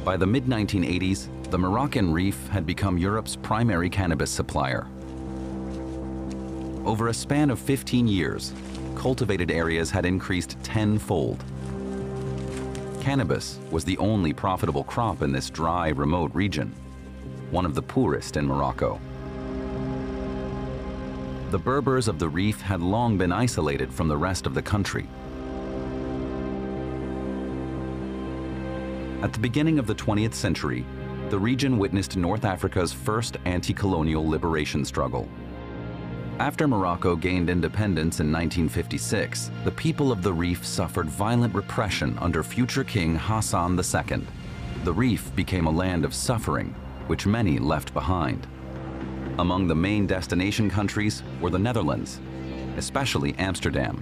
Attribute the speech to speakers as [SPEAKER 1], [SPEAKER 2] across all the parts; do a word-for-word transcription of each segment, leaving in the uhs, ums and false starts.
[SPEAKER 1] By the mid nineteen eighties, the Moroccan Reef had become Europe's primary cannabis supplier. Over a span of fifteen years, cultivated areas had increased tenfold. Cannabis was the only profitable crop in this dry, remote region, one of the poorest in Morocco. The Berbers of the Reef had long been isolated from the rest of the country. At the beginning of the twentieth century, the region witnessed North Africa's first anti-colonial liberation struggle. After Morocco gained independence in nineteen fifty-six, the people of the Reef suffered violent repression under future King Hassan the Second. The Reef became a land of suffering, which many left behind. Among the main destination countries were the Netherlands, especially Amsterdam.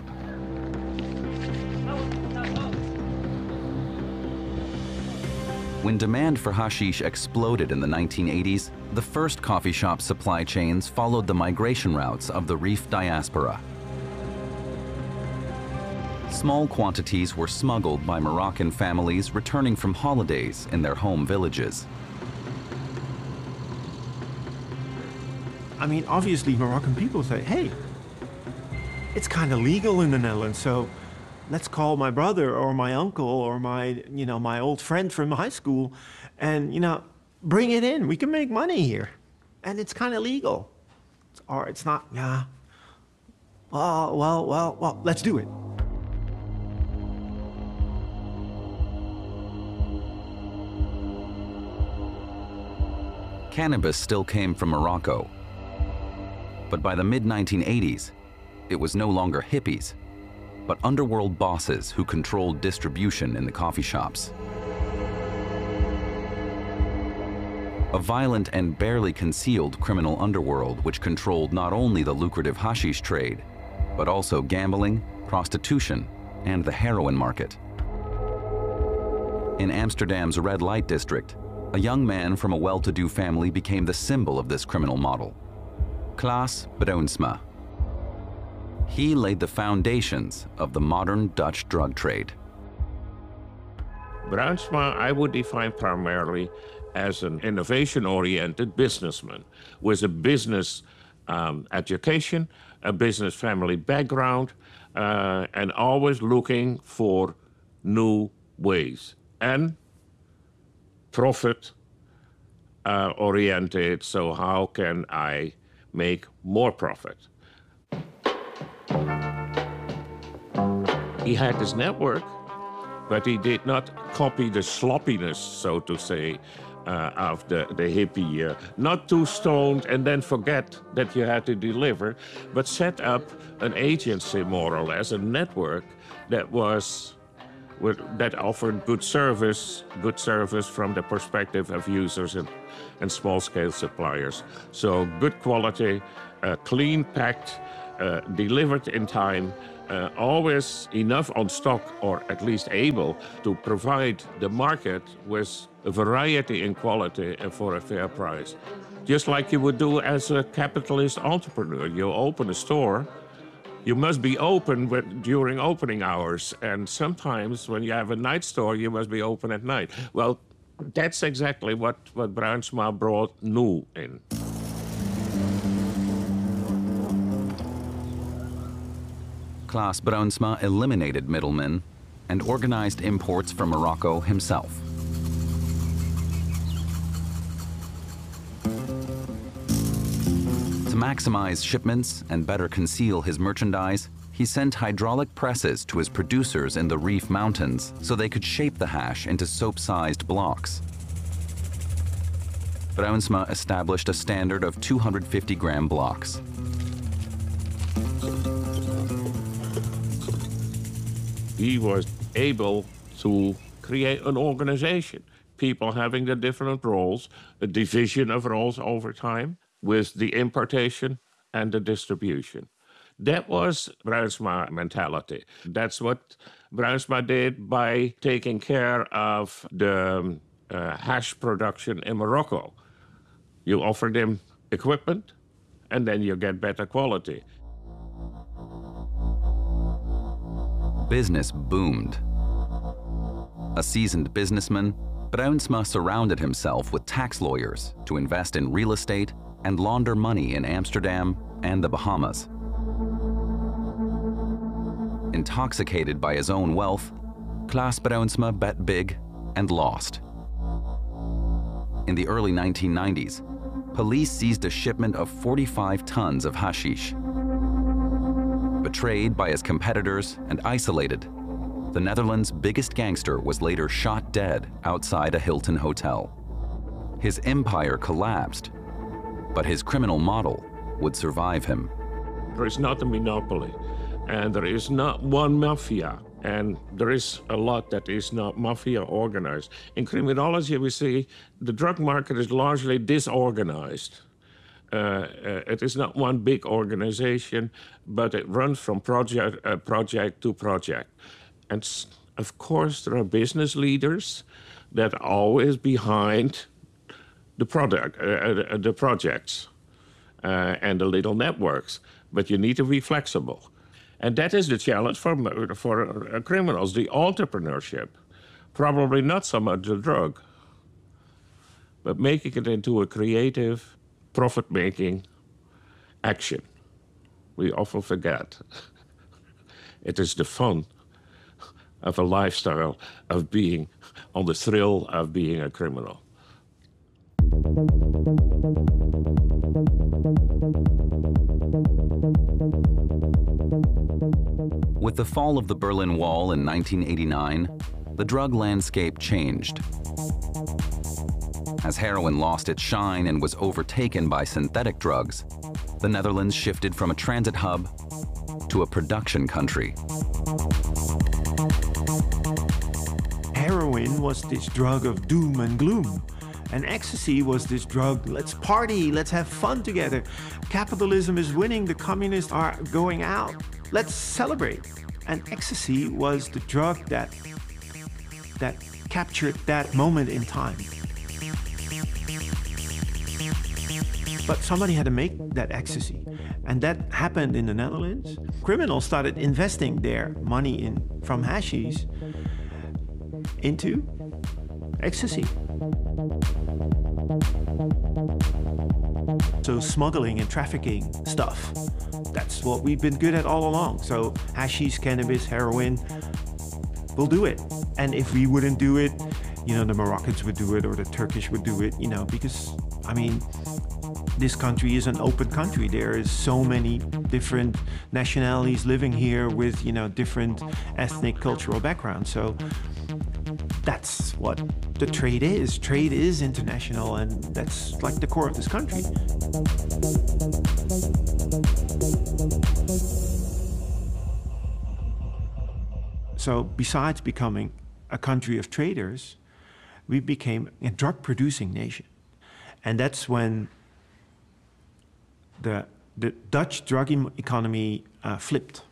[SPEAKER 1] When demand for hashish exploded in the nineteen eighties, the first coffee shop supply chains followed the migration routes of the Reef diaspora. Small quantities were smuggled by Moroccan families returning from holidays in their home villages.
[SPEAKER 2] I mean, obviously Moroccan people say, hey, it's kind of legal in the Netherlands, so let's call my brother or my uncle or my, you know, my old friend from high school and, you know, bring it in. We can make money here. And it's kind of legal. It's, or it's not, yeah. Well, well, well, well, let's do it.
[SPEAKER 1] Cannabis still came from Morocco. But by the mid nineteen eighties, it was no longer hippies, but underworld bosses who controlled distribution in the coffee shops. A violent and barely concealed criminal underworld which controlled not only the lucrative hashish trade, but also gambling, prostitution, and the heroin market. In Amsterdam's red light district, a young man from a well-to-do family became the symbol of this criminal model, Klaas Bruinsma. He laid the foundations of the modern Dutch drug trade.
[SPEAKER 3] Bruinsma, I would define primarily as an innovation-oriented businessman with a business um, education, a business family background, uh, and always looking for new ways. And profit uh, oriented, so how can I make more profit? He had his network, but he did not copy the sloppiness, so to say, uh, of the, the hippie. Uh, not too stoned and then forget that you had to deliver, but set up an agency, more or less, a network that was with, that offered good service, good service from the perspective of users and, and small-scale suppliers. So good quality, uh, clean packed, uh, delivered in time, uh, always enough on stock, or at least able to provide the market with a variety in quality and for a fair price. Just like you would do as a capitalist entrepreneur. You open a store, you must be open with, during opening hours, and sometimes when you have a night store, you must be open at night. Well, that's exactly what, what Bruinsma brought new in.
[SPEAKER 1] Klaas Bruinsma eliminated middlemen and organized imports from Morocco himself. To maximize shipments and better conceal his merchandise, he sent hydraulic presses to his producers in the Reef Mountains so they could shape the hash into soap-sized blocks. Bruinsma established a standard of two hundred fifty gram blocks.
[SPEAKER 3] He was able to create an organization, people having the different roles, a division of roles over time, with the importation and the distribution. That was Bruinsma mentality. That's what Bruinsma did by taking care of the uh, hash production in Morocco. You offer them equipment, and then you get better quality.
[SPEAKER 1] Business boomed. A seasoned businessman, Bruinsma surrounded himself with tax lawyers to invest in real estate and launder money in Amsterdam and the Bahamas. Intoxicated by his own wealth, Klaas Bruinsma bet big and lost. In the early nineteen nineties, police seized a shipment of forty-five tons of hashish. Betrayed by his competitors and isolated, the Netherlands' biggest gangster was later shot dead outside a Hilton hotel. His empire collapsed, but his criminal model would survive him.
[SPEAKER 3] There is not a monopoly, and there is not one mafia, and there is a lot that is not mafia organized. In criminology, we see the drug market is largely disorganized. Uh, uh, it is not one big organization, but it runs from project, uh, project to project. And of course, there are business leaders that are always behind the product, uh, the projects uh, and the little networks. But you need to be flexible. And that is the challenge for, for uh, criminals, the entrepreneurship. Probably not so much the drug, but making it into a creative, profit-making action. We often forget. It is the fun of a lifestyle, of being on the thrill of being a criminal.
[SPEAKER 1] With the fall of the Berlin Wall in nineteen eighty-nine, the drug landscape changed. As heroin lost its shine and was overtaken by synthetic drugs, the Netherlands shifted from a transit hub to a production country.
[SPEAKER 2] Heroin was this drug of doom and gloom. And ecstasy was this drug, let's party, let's have fun together. Capitalism is winning, the communists are going out. Let's celebrate. And ecstasy was the drug that, that captured that moment in time. But somebody had to make that ecstasy. And that happened in the Netherlands. Criminals started investing their money in, from hashish into ecstasy. So smuggling and trafficking stuff, that's what we've been good at all along. So hashish, cannabis, heroin, we'll do it. And if we wouldn't do it, you know, the Moroccans would do it or the Turkish would do it, you know, because, I mean, this country is an open country. There is so many different nationalities living here with, you know, different ethnic, cultural backgrounds. So that's what the trade is. Trade is international, and that's like the core of this country. So besides becoming a country of traders, we became a drug-producing nation. And that's when the, the Dutch drug economy uh, flipped.